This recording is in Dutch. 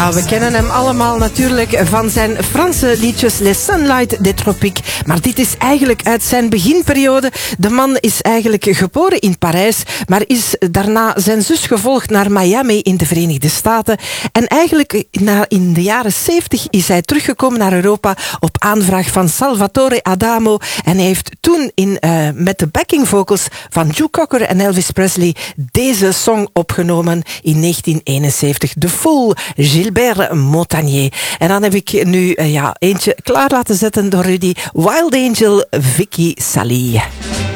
Ja, we kennen hem allemaal natuurlijk van zijn Franse liedjes Les Sunlight des Tropiques. Maar dit is eigenlijk uit zijn beginperiode. De man is eigenlijk geboren in Parijs, maar is daarna zijn zus gevolgd naar Miami in de Verenigde Staten. En eigenlijk in de jaren 70 is hij teruggekomen naar Europa op aanvraag van Salvatore Adamo. En hij heeft toen met de backing vocals van Joe Cocker en Elvis Presley deze song opgenomen in 1971. De Fool, Gilbert Montagnier. En dan heb ik nu eentje klaar laten zetten door Rudy. Wild Angel, Vicky Sally.